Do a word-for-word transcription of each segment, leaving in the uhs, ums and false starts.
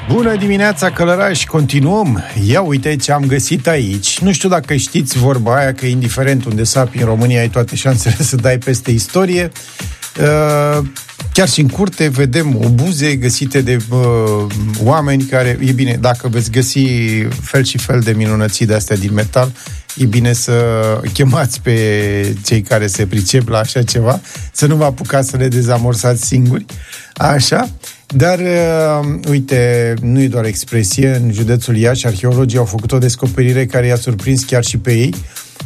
Bună dimineața, călărași! Continuăm. Ia uite ce am găsit aici. Nu știu dacă știți vorba aia că indiferent unde sapi în România ai toate șansele să dai peste istorie. Uh, chiar și în curte vedem obuze găsite de uh, oameni care, e bine, dacă veți găsi fel și fel de minunății de astea din metal, e bine să chemați pe cei care se pricep la așa ceva, să nu vă apucați să le dezamorsați singuri. Așa. Dar, uh, uite, nu e doar expresie, în județul Iași, arheologii au făcut o descoperire care i-a surprins chiar și pe ei.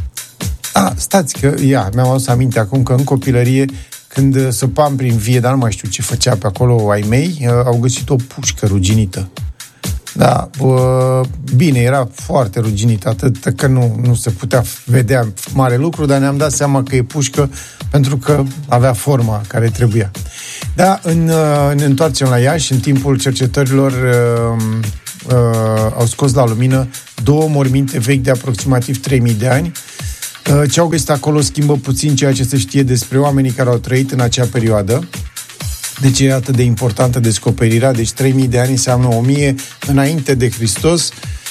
A, stați că, ia, mi-am adus aminte acum că în copilărie, când săpam prin vie, dar nu mai știu ce făcea pe acolo ai mei, uh, au găsit o pușcă ruginită. Da, uh, bine, era foarte ruginită, atât că nu, nu se putea vedea mare lucru, dar ne-am dat seama că e pușcă pentru că avea forma care trebuia. Da, în, ne întoarcem la Iași. În timpul cercetărilor uh, uh, au scos la lumină două morminte vechi de aproximativ trei mii de ani. Uh, ce au găsit acolo schimbă puțin ceea ce se știe despre oamenii care au trăit în acea perioadă. De ce e atât de importantă descoperirea? Deci trei mii de ani înseamnă o mie înainte de Hristos.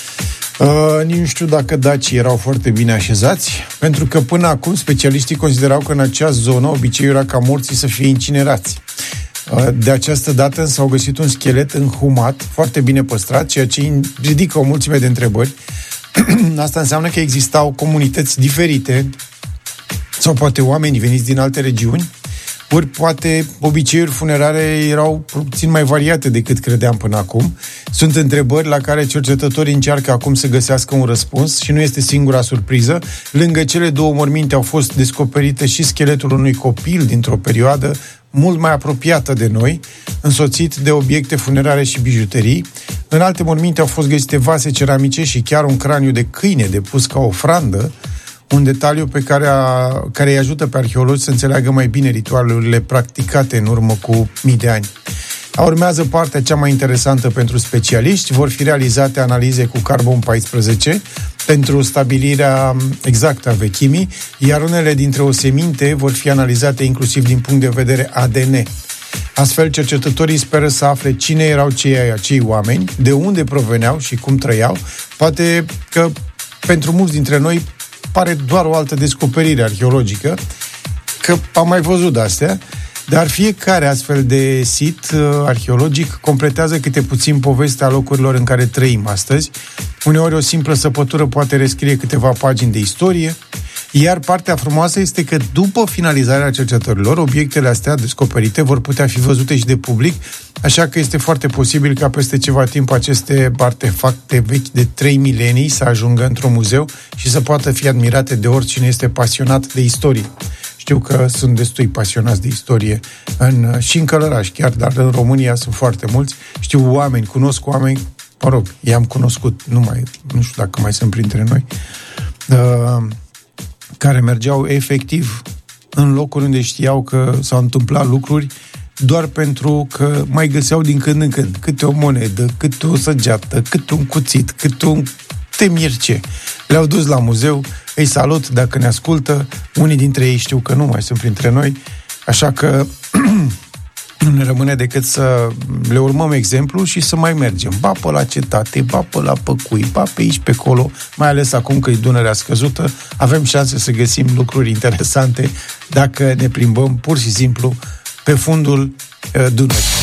Uh, nici nu știu dacă dacii erau foarte bine așezați, pentru că până acum specialiștii considerau că în acea zonă obiceiul era ca morții să fie incinerați. Uh, de această dată însă au găsit un schelet înhumat, foarte bine păstrat, ceea ce ridică o mulțime de întrebări. Asta înseamnă că existau comunități diferite sau poate oameni veniți din alte regiuni, ori poate obiceiuri funerare erau puțin mai variate decât credeam până acum. Sunt întrebări la care cercetătorii încearcă acum să găsească un răspuns și nu este singura surpriză. Lângă cele două morminte au fost descoperite și scheletul unui copil dintr-o perioadă mult mai apropiată de noi, însoțit de obiecte funerare și bijuterii. În alte morminte au fost găsite vase ceramice și chiar un craniu de câine depus ca ofrandă, un detaliu pe care, a, care îi ajută pe arheologi să înțeleagă mai bine ritualurile practicate în urmă cu mii de ani. Urmează partea cea mai interesantă pentru specialiști. Vor fi realizate analize cu carbon paisprezece pentru stabilirea exactă a vechimii, iar unele dintre oseminte vor fi analizate inclusiv din punct de vedere A D N. Astfel, cercetătorii speră să afle cine erau cei, acei oameni, de unde proveneau și cum trăiau. Poate că pentru mulți dintre noi pare doar o altă descoperire arheologică, că am mai văzut de-astea, dar fiecare astfel de sit uh, arheologic completează câte puțin povestea locurilor în care trăim astăzi. Uneori o simplă săpătură poate rescrie câteva pagini de istorie, iar partea frumoasă este că după finalizarea cercetărilor, obiectele astea descoperite vor putea fi văzute și de public, așa că este foarte posibil ca peste ceva timp aceste artefacte vechi de trei milenii să ajungă într-un muzeu și să poată fi admirate de oricine este pasionat de istorie. Știu că sunt destui pasionați de istorie în, și în Călăraș chiar, dar în România sunt foarte mulți. Știu oameni, cunosc oameni, mă rog, i-am cunoscut, nu, mai, nu știu dacă mai sunt printre noi, uh, care mergeau efectiv în locuri unde știau că s-au întâmplat lucruri doar pentru că mai găseau din când în când câte o monedă, câte o săgeată, câte un cuțit, câte un temirce. Le-au dus la muzeu, îi salut dacă ne ascultă, unii dintre ei știu că nu mai sunt printre noi, așa că nu ne rămâne decât să le urmăm exemplu și să mai mergem. Ba pe la cetate, ba pe la Păcui, ba pe aici, pe acolo, mai ales acum că e Dunărea scăzută, avem șanse să găsim lucruri interesante dacă ne plimbăm pur și simplu pe fundul uh, Dunării.